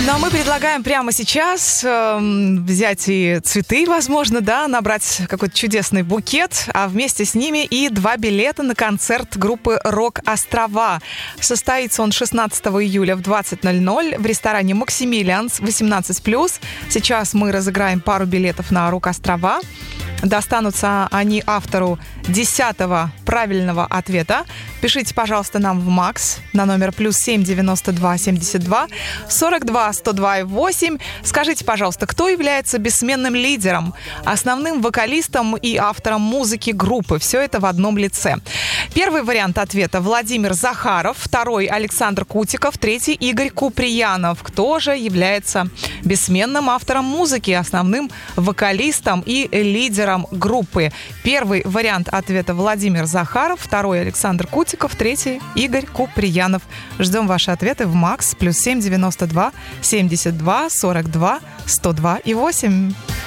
Ну, а мы предлагаем прямо сейчас взять и цветы, возможно, да, набрать какой-то чудесный букет, а вместе с ними и 2 билета на концерт группы «Рок-Острова». Состоится он 16 июля в 20:00 в ресторане «Максимилианс» 18+. Сейчас мы разыграем пару билетов на «Рок-Острова». Достанутся они автору 10-го правильного ответа. Пишите, пожалуйста, нам в МАКС на номер +7 92 72 42 102 8. Скажите, пожалуйста, кто является бессменным лидером, основным вокалистом и автором музыки группы? Все это в одном лице. Первый вариант ответа — Владимир Захаров, второй — Александр Кутиков, третий — Игорь Куприянов. Кто же является бессменным автором музыки, основным вокалистом и лидером группы? Первый вариант ответа — Владимир Захаров, второй — Александр Кутиков, третий — Игорь Куприянов. Ждем ваши ответы в МАКС +7 92 72 42 102 8.